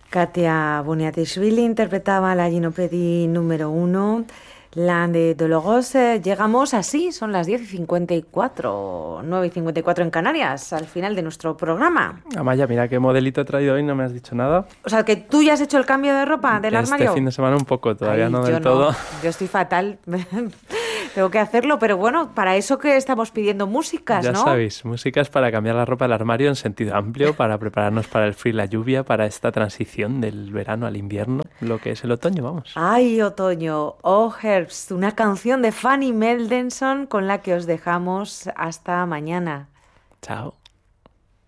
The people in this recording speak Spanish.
Katia Buniatishvili interpretaba la Ginopédie número 1, la de Dolores. Llegamos así, son las 10:54, 9:54 en Canarias, al final de nuestro programa. Amaya, mira qué modelito he traído hoy, no me has dicho nada. O sea, que tú ya has hecho el cambio de ropa del armario. Este fin de semana un poco, todavía Ay, no yo del todo. Yo estoy fatal. Tengo que hacerlo, pero bueno, para eso que estamos pidiendo músicas, Ya ¿no? sabéis, músicas para cambiar la ropa del armario en sentido amplio, para prepararnos para el frío y la lluvia, para esta transición del verano al invierno, lo que es el otoño, vamos. Ay, otoño, oh Herbst, una canción de Fanny Mendelssohn con la que os dejamos hasta mañana. Chao.